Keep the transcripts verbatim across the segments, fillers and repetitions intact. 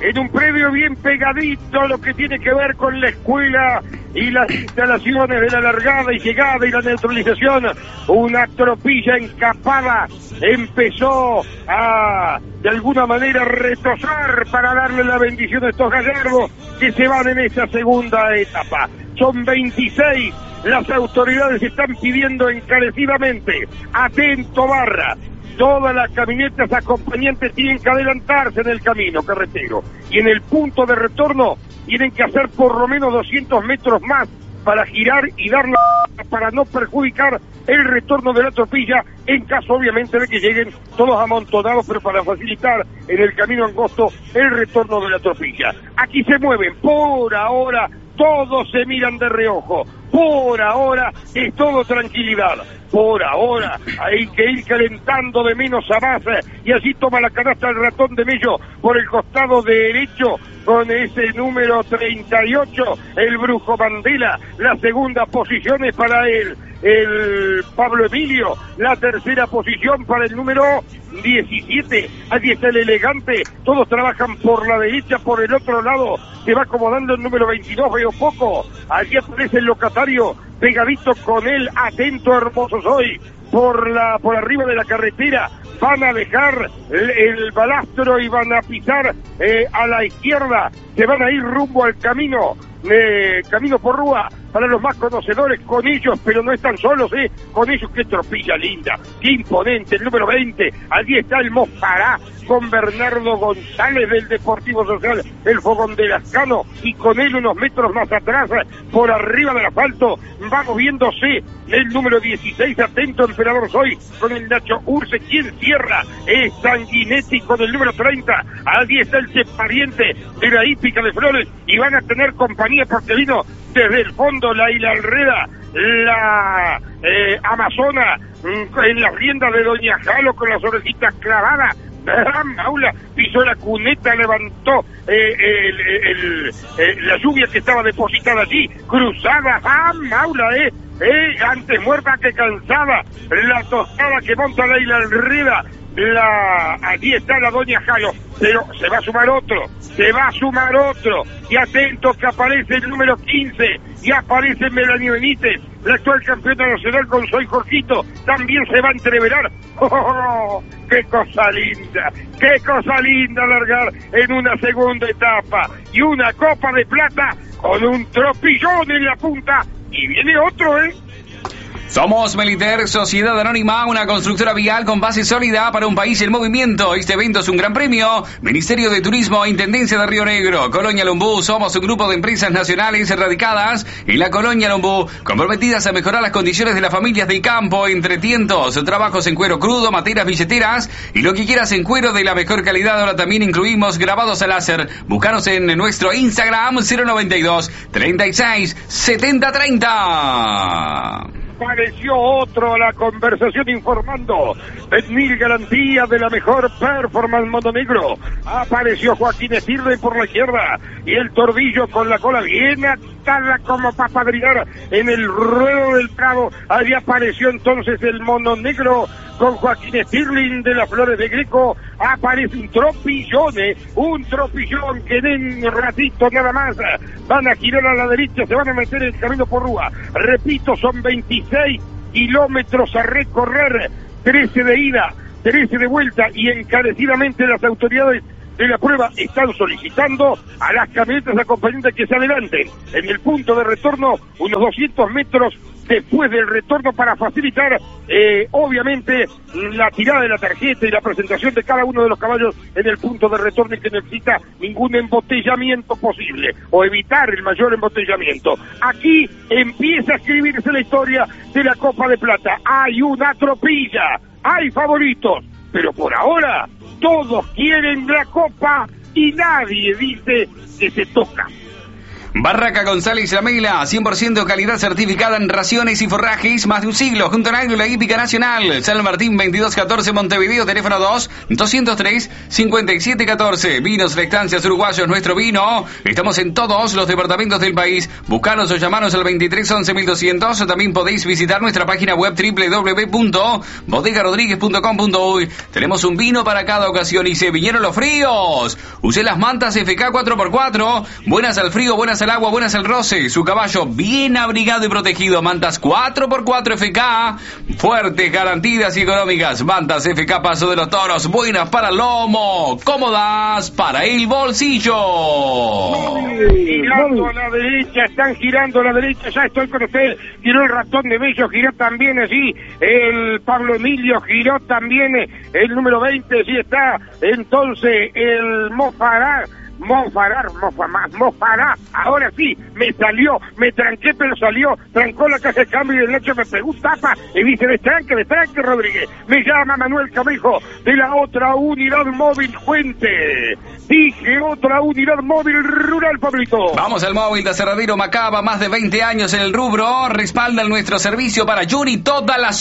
en un predio bien pegadito a lo que tiene que ver con la escuela y las instalaciones de la largada y llegada y la neutralización. Una tropilla encapada empezó a, de alguna manera, retosar para darle la bendición a estos gallardos que se van en esta segunda etapa. Son veintiséis. Las autoridades están pidiendo encarecidamente, atento barra, todas las camionetas acompañantes tienen que adelantarse en el camino carretero y en el punto de retorno tienen que hacer por lo menos doscientos metros más para girar y dar la para no perjudicar el retorno de la tropilla en caso obviamente de que lleguen todos amontonados, pero para facilitar en el camino angosto el retorno de la tropilla. Aquí se mueven, por ahora todos se miran de reojo, por ahora es todo tranquilidad, por ahora hay que ir calentando de menos a más, y allí toma la canasta el ratón de Mello por el costado derecho con ese número treinta y ocho, el Brujo Mandela. La segunda posición es para él, el Pablo Emilio, la tercera posición para el número diecisiete, allí está el Elegante, todos trabajan por la derecha, por el otro lado se va acomodando el número veintidós, veo poco, allí aparece el locatario, pegadito con él, atento hermoso soy, por la por arriba de la carretera, van a dejar el, el balastro y van a pisar eh, a la izquierda, se van a ir rumbo al camino, eh, camino por Rúa, para los más conocedores, con ellos, pero no están solos, ¿eh? Con ellos, qué tropilla linda, qué imponente, el número veinte, allí está el Mospará, con Bernardo González del Deportivo Social, el Fogón de Lascano, y con él unos metros más atrás, por arriba del asfalto, va moviéndose el número dieciséis, atento Emperador Soy, con el Nacho Urce, quien cierra, es Sanguinetti con el número treinta, allí está el Pariente de la Hípica de Flores, y van a tener compañía porque vino desde el fondo la Isla Alreda, la eh, Amazona, en las riendas de Doña Jalo con las orejitas clavadas, Maula pisó la cuneta, levantó eh, el, el, el, la lluvia que estaba depositada allí, cruzada, ¡ah, Maula, eh! Eh, antes muerta que cansada, la tostada que monta la Isla Alreda, la, allí está la Doña Jalo, pero se va a sumar otro, se va a sumar otro, y atento que aparece el número quince, y aparece Melanie Benítez, la actual campeona nacional con Soy Jorgito, también se va a entreverar. ¡Oh, qué cosa linda! ¡Qué cosa linda largar en una segunda etapa! Y una copa de plata con un tropillón en la punta, y viene otro, ¿eh? Somos Meliter, Sociedad Anónima, una constructora vial con base sólida para un país en movimiento. Este evento es un gran premio. Ministerio de Turismo, Intendencia de Río Negro, Colonia Lombú. Somos un grupo de empresas nacionales radicadas en la Colonia Lombú, comprometidas a mejorar las condiciones de las familias del campo, entre tientos, trabajos en cuero crudo, materas billeteras y lo que quieras en cuero de la mejor calidad. Ahora también incluimos grabados a láser. Búscanos en nuestro Instagram cero noventa y dos, treinta y seis, setenta, treinta. Apareció otro a la conversación informando en mil garantías de la mejor performance mononegro. Apareció Joaquín Estirre por la izquierda y el Tordillo con la cola bien atada como para padrinar en el ruedo del Prado. Allí apareció entonces el mononegro con Joaquín Stirling de las Flores de Greco. Aparece un tropillón, eh, un tropillón que en un ratito nada más van a girar a la derecha, se van a meter en el camino por Rúa. Repito, son veintiséis kilómetros a recorrer, trece de ida, trece de vuelta, y encarecidamente las autoridades de la prueba están solicitando a las camionetas acompañantes que se adelanten en el punto de retorno unos doscientos metros después del retorno para facilitar eh, obviamente la tirada de la tarjeta y la presentación de cada uno de los caballos en el punto de retorno, y que no exista ningún embotellamiento posible o evitar el mayor embotellamiento. Aquí empieza a escribirse la historia de la Copa de Plata. Hay una tropilla, hay favoritos, pero por ahora todos quieren la copa y nadie dice que se toca. Barraca González Lamela, cien por ciento calidad certificada en raciones y forrajes, más de un siglo, junto a Agro, la hípica nacional. San Martín veintidós catorce, Montevideo, teléfono dos, doscientos tres, cincuenta y siete catorce. Vinos Estancias Uruguayos, nuestro vino. Estamos en todos los departamentos del país. Buscanos o llamanos al veintitrés once mil doscientos, o también podéis visitar nuestra página web doble u doble u doble u punto bodega rodríguez punto com punto uy. Tenemos un vino para cada ocasión y se vinieron los fríos. Usé las mantas F K cuatro por cuatro, buenas al frío, buenas al agua, buenas al roce. Su caballo bien abrigado y protegido. Mantas cuatro por cuatro F K, fuertes, garantidas y económicas. Mantas F K Paso de los Toros, buenas para el lomo, cómodas para el bolsillo. Girando a la derecha, están girando a la derecha, ya estoy con usted. Giró el ratón de Bello, giró también allí el Pablo Emilio, giró también el número veinte, sí está entonces el Mofará. Mofará, Mofará, Mofará, ahora sí, me salió, me tranqué pero salió, trancó la caja de cambio y el hecho me pegó un tapa y dice destranque, destranque Rodríguez. Me llama Manuel Camejo de la otra unidad móvil Fuente. Dije otra unidad móvil rural, Pablito. Vamos al móvil de Aserradero Macaba, más de veinte años en el rubro, respaldan nuestro servicio para Juni toda la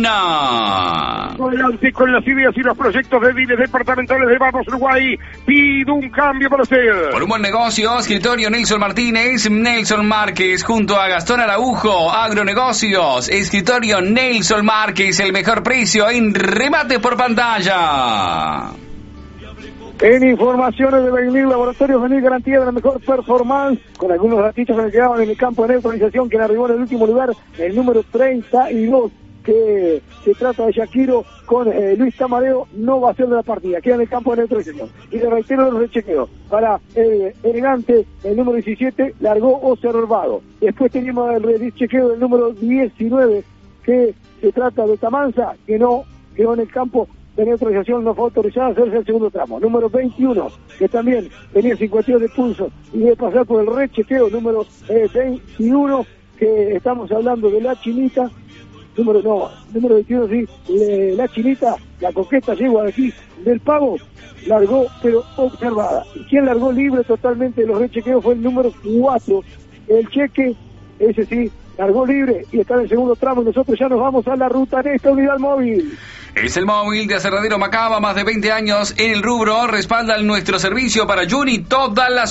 zona. Adelante con las ideas y los proyectos de diles departamentales de Vamos Uruguay. Pido un cambio para usted. Por un buen negocio, escritorio Nelson Martínez, Nelson Márquez, junto a Gastón Araujo, Agronegocios, escritorio Nelson Márquez, el mejor precio en remate por pantalla. En informaciones de Benil, Laboratorios Benil, garantía de la mejor performance, con algunos ratitos que me quedaban en el campo de neutralización, que arribó en el último lugar, el número treinta y dos, que se trata de Shakiro con eh, Luis Tamareo, no va a ser de la partida, queda en el campo de neutralización. Y le reitero los rechequeos, para eh, Elegante, el número diecisiete, largó observado. Después teníamos el rechequeo del número diecinueve, que se trata de Tamanza, que no quedó en el campo de neutralización, no fue autorizada a hacerse el segundo tramo. Número veintiuno, que también tenía cincuenta y dos de pulso y debe pasar por el rechequeo. Número eh, veintiuno, que estamos hablando de la Chinita. Número no, número veintiuno, sí, le, la Chinita, la coqueta yegua de aquí del Pavo, largó pero observada. Y quien largó libre totalmente de los rechequeos fue el número cuatro, el Cheque, ese sí, largó libre y está en el segundo tramo, y nosotros ya nos vamos a la ruta en esta unidad móvil. Es el móvil de Aserradero Macaba, más de veinte años en el rubro, respaldan nuestro servicio para Juni toda la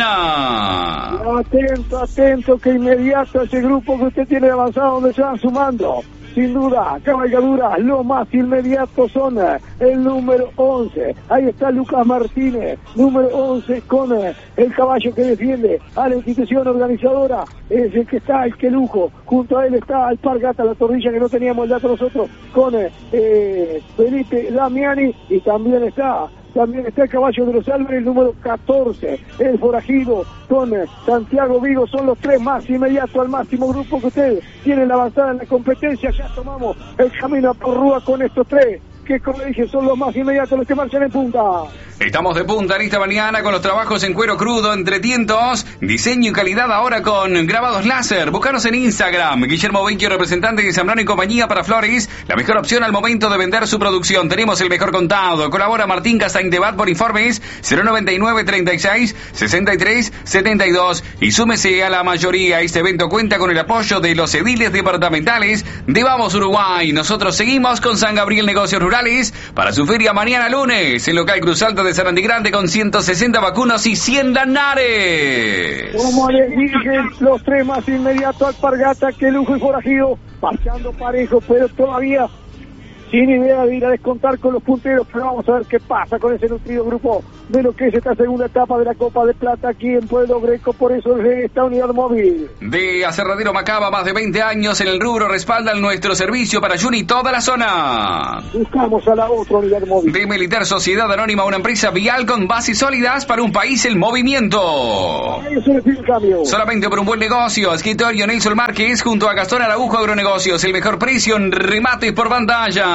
zona. Atento, atento, que inmediato ese grupo que usted tiene avanzado, donde se van sumando. Sin duda, cabalgaduras, lo más inmediato son el número once. Ahí está Lucas Martínez, número once, con el caballo que defiende a la institución organizadora. Es el que está, el que lujo. Junto a él está Alpargata, la torrilla que no teníamos el dato nosotros, con eh, Felipe Damiani. Y también está También está el caballo de los Álvarez, el número catorce, el forajido, con Santiago Vigo. Son los tres más inmediatos al máximo grupo que ustedes tienen la avanzada en la competencia. Ya tomamos el camino a Porrúa con estos tres, que como dije son los más inmediatos, los que marchan en punta. Estamos de punta en esta mañana con los trabajos en cuero crudo, entre tientos, diseño y calidad ahora con grabados láser. Búscanos en Instagram. Guillermo Vecchio, representante de Zambrano y Compañía para Flores, la mejor opción al momento de vender su producción. Tenemos el mejor contado. Colabora Martín Castañdebat por informes cero noventa y nueve, treinta y seis, sesenta y tres, setenta y dos y súmese a la mayoría. Este evento cuenta con el apoyo de los ediles departamentales de Vamos Uruguay. Nosotros seguimos con San Gabriel Negocios Rurales para su feria mañana lunes en local Cruz Alta de Sarandí Grande con ciento sesenta vacunos y cien danares. Como les dije, los tres más inmediatos, Alpargata, que lujo y forajido, marchando parejo, pero todavía sin idea de ir a descontar con los punteros, pero vamos a ver qué pasa con ese nutrido grupo de lo que es esta segunda etapa de la Copa de Plata aquí en Pueblo Greco. Por eso es esta unidad móvil de Aserradero Macaba, más de veinte años en el rubro, respaldan nuestro servicio para Juni toda la zona. Buscamos a la otra unidad móvil de Militar Sociedad Anónima, una empresa vial con bases sólidas para un país en movimiento. Eso es el cambio. Solamente por un buen negocio. Escritorio Nelson Márquez junto a Gastón Araujo, Agronegocios, el mejor precio en remate por pantalla.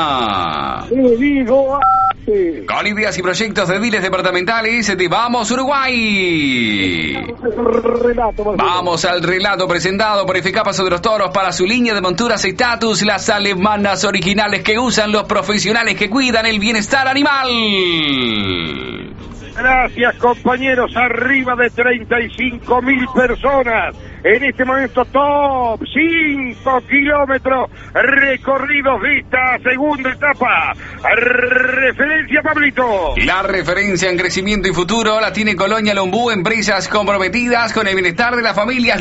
Te digo, con ideas y proyectos de diles departamentales de Vamos Uruguay. Relato, Vamos al relato presentado por F K Paso de los Toros para su línea de monturas Status, las alemanas originales que usan los profesionales que cuidan el bienestar animal. Gracias, compañeros. Arriba de treinta y cinco mil personas. En este momento, top cinco kilómetros recorridos de esta segunda etapa. Referencia, Pablito. La referencia en crecimiento y futuro la tiene Colonia Lombú, empresas comprometidas con el bienestar de las familias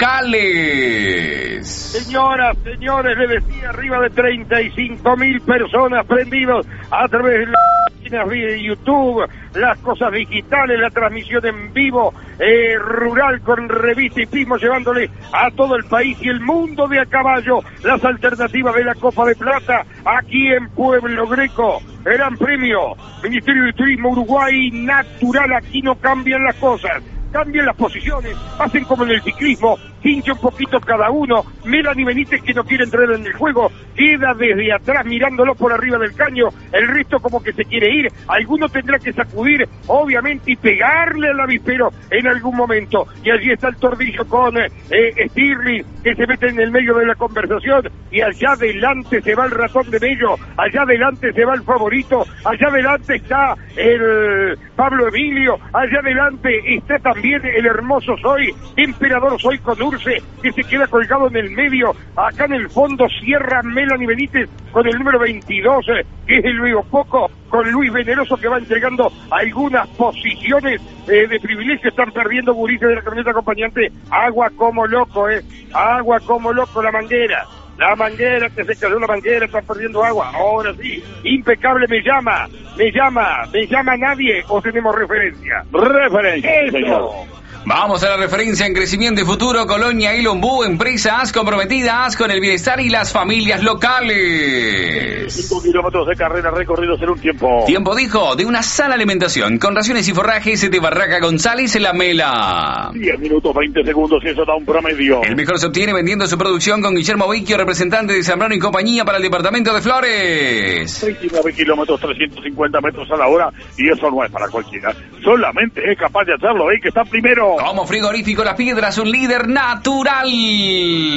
locales. Señoras, señores, le decía, arriba de treinta y cinco mil personas prendidos a través de las páginas de YouTube, las cosas digitales, la transmisión en vivo, eh, rural con revista y pismo, llevándole a todo el país y el mundo de a caballo las alternativas de la Copa de Plata aquí en Pueblo Greco. Gran premio, Ministerio de Turismo Uruguay, natural, aquí no cambian las cosas. Cambien las posiciones, hacen como en el ciclismo, hincha un poquito cada uno. Melanie Benítez, que no quiere entrar en el juego, queda desde atrás mirándolo por arriba del caño, el resto como que se quiere ir, alguno tendrá que sacudir, obviamente, y pegarle al avispero en algún momento, y allí está el tordillo con eh, Stirling, que se mete en el medio de la conversación, y allá adelante se va el ratón de Bello, allá adelante se va el favorito, allá adelante está el Pablo Emilio, allá adelante está también el hermoso Soy, Emperador Soy con Urce, que se queda colgado en el medio. Acá en el fondo cierra Melanie Benítez con el número veintidós, eh, que es el Luego Poco, con Luis Veneroso, que va entregando algunas posiciones eh, de privilegio. Están perdiendo gurises de la camioneta acompañante. Agua como loco, eh. Agua como loco la manguera. La manguera, que se cayó la manguera, está perdiendo agua. Ahora sí, impecable. Me llama, me llama, me llama nadie, o tenemos referencia. Referencia, Eso. señor. Vamos a la referencia en crecimiento y futuro, Colonia y Lombú, empresas comprometidas con el bienestar y las familias locales. cinco kilómetros de carrera recorridos en un tiempo. Tiempo, dijo, de una sana alimentación, con raciones y forrajes de Barraca González en La Mela. diez minutos, veinte segundos y eso da un promedio. El mejor se obtiene vendiendo su producción con Guillermo Vicchio, representante de Zambrano y compañía para el departamento de Flores. veintinueve kilómetros, trescientos cincuenta metros a la hora, y eso no es para cualquiera. Solamente es capaz de hacerlo, ¿eh? Que está primero. Como frigorífico Las Piedras, un líder natural.